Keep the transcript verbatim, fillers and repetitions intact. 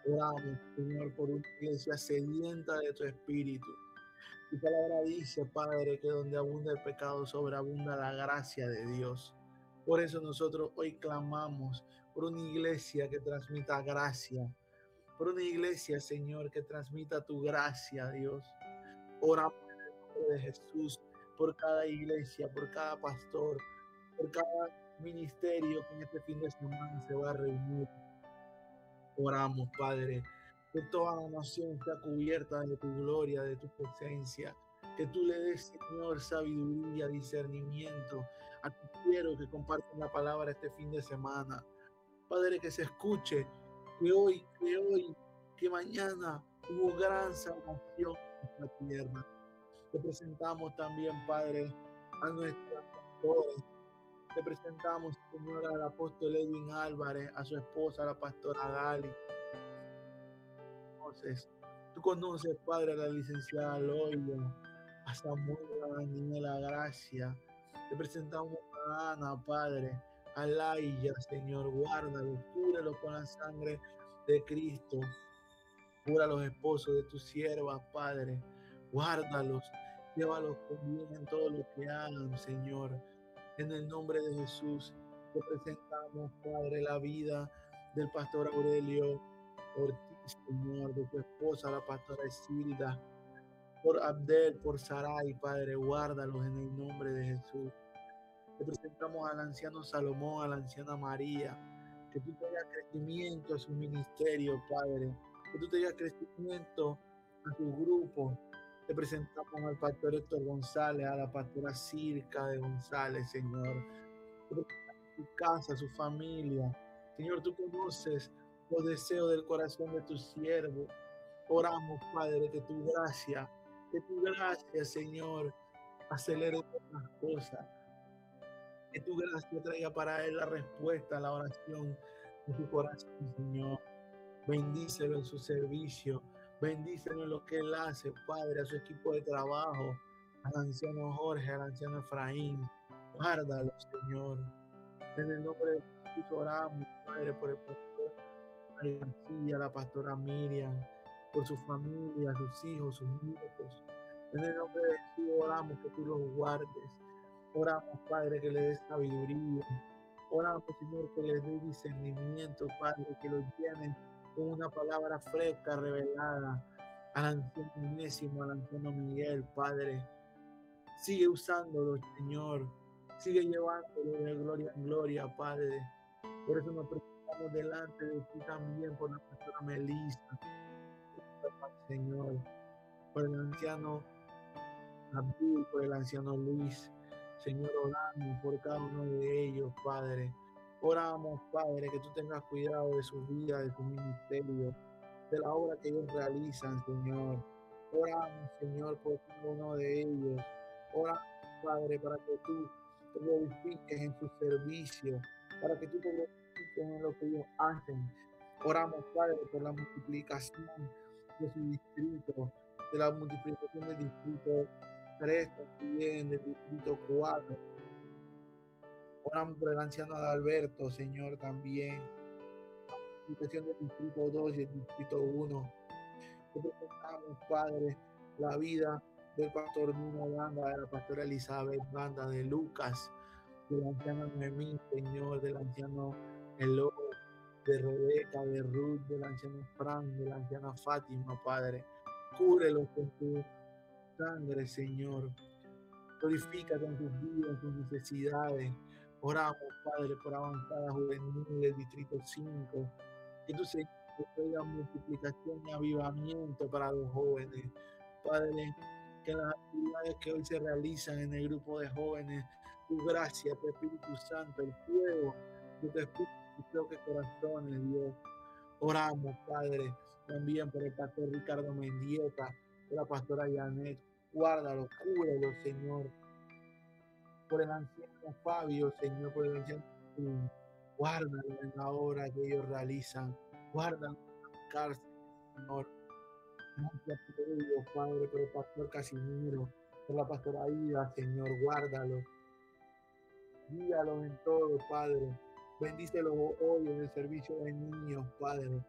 Oramos, Señor, por una iglesia sedienta de tu espíritu. Tu palabra dice, Padre, que donde abunda el pecado, sobreabunda la gracia de Dios. Por eso nosotros hoy clamamos por una iglesia que transmita gracia, por una iglesia, Señor, que transmita tu gracia, Dios. Oramos en el nombre de Jesús por cada iglesia, por cada pastor, por cada ministerio que en este fin de semana se va a reunir. Oramos, Padre, que toda la nación sea cubierta de tu gloria, de tu presencia. Que tú le des, Señor, sabiduría, discernimiento a tu quiero que compartan la palabra este fin de semana. Padre, que se escuche que hoy, que hoy, que mañana hubo gran salvación en esta tierra. Te presentamos también, Padre, a nuestros pastores. Te presentamos, Señor, al apóstol Edwin Álvarez, a su esposa, la pastora Gali. Tú conoces, Padre, a la licenciada Loyo, a Samuel, a la Daniela Gracia. Te presentamos a Ana, Padre, a Laia, Señor, guárdalo, cúbrelo con la sangre de Cristo. Cura a los esposos de tus siervas, Padre. Guárdalos, llévalos con bien en todo lo que hagan, Señor. En el nombre de Jesús, te presentamos, Padre, la vida del pastor Aurelio Ortiz, Señor, de tu esposa, la pastora Esilda, por Abdel, por Sarai, Padre, guárdalos en el nombre de Jesús. Te presentamos al anciano Salomón, a la anciana María, que tú tengas crecimiento a su ministerio, Padre, que tú tengas crecimiento a su grupo. Te presentamos al pastor Héctor González, a la pastora Circa de González, Señor. Te presentamos su casa, su familia. Señor, tú conoces los deseos del corazón de tu siervo. Oramos, Padre, que tu gracia, que tu gracia, Señor, acelere todas las cosas. Que tu gracia traiga para él la respuesta a la oración de su corazón, Señor. Bendícelo en su servicio. Bendícelo en lo que él hace, Padre, a su equipo de trabajo, al anciano Jorge, al anciano Efraín. Guárdalo, Señor. En el nombre de Jesús oramos, Padre, por el pastor García, la pastora Miriam, por su familia, sus hijos, sus nietos. En el nombre de Jesús oramos que tú los guardes. Oramos, Padre, que le des sabiduría. Oramos, Señor, que les dé discernimiento, Padre, que los llenen con una palabra fresca, revelada al anciano Onésimo, al anciano Miguel, Padre. Sigue usándolos, Señor. Sigue llevándolos de gloria en gloria, Padre. Por eso nos presentamos delante de ti también, por la pastora Melissa, Señor, por el anciano Abdul, por el anciano Luis. Señor, oramos por cada uno de ellos, Padre. Oramos, Padre, que tú tengas cuidado de su vida, de su ministerio, de la obra que ellos realizan, Señor. Oramos, Señor, por cada uno de ellos. Oramos, Padre, para que tú te glorifiques en su servicio, para que tú te glorifiques en lo que ellos hacen. Oramos, Padre, por la multiplicación de su distrito, de la multiplicación del distrito tres también, del distrito cuatro. Oramos por el anciano Adalberto, Señor, también. La multiplicación del distrito dos y el distrito uno. Te presentamos, Padre, la vida del pastor Nuno Banda, de la pastora Elizabeth Banda, de Lucas, del anciano Noemí, Señor, del anciano Eloy, de Rebeca, de Ruth, del anciano Frank, de la anciana Fátima, Padre. Cúbrelos con tu sangre, Señor. Glorifícate en tus vidas, en tus necesidades. Oramos, Padre, por avanzada juvenil del distrito cinco. Que tu Señor traiga multiplicación y avivamiento para los jóvenes. Padre, que las actividades que hoy se realizan en el grupo de jóvenes, tu gracia, tu Espíritu Santo, el fuego de tu Espíritu toque corazones, Dios. Oramos, Padre, también por el pastor Ricardo Mendieta, por la pastora Janet. Guárdalo, cúbrelo, Señor. Por el anciano Fabio, Señor, por el anciano, guárdalo en la obra que ellos realizan. Guárdalo en la cárcel, Señor. Gracias por ellos, Padre, por el pastor Casimiro, por la pastora Ida, Señor, guárdalo. Guíalos en todo, Padre. Bendícelos hoy en el servicio de niños, Padre.